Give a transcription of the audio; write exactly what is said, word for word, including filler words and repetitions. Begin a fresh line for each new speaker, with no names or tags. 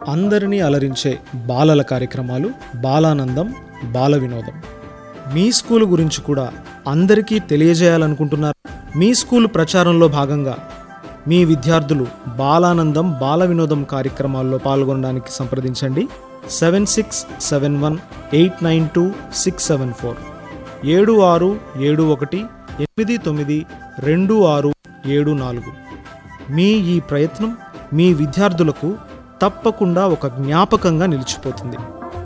అందరినీ అలరించే బాలల కార్యక్రమాలు, బాలానందం, బాల వినోదం. మీ స్కూలు గురించి కూడా అందరికీ తెలియజేయాలనుకుంటున్నారు? మీ స్కూలు ప్రచారంలో భాగంగా మీ విద్యార్థులు బాలానందం, బాల వినోదం కార్యక్రమాల్లో పాల్గొనడానికి సంప్రదించండి. Seven six seven one eight nine two six seven four ఏడు ఆరు ఏడు ఒకటి ఎనిమిది తొమ్మిది రెండు ఆరు ఏడు నాలుగు. మీ ఈ ప్రయత్నం మీ విద్యార్థులకు తప్పకుండా ఒక జ్ఞాపకంగా నిలిచిపోతుంది.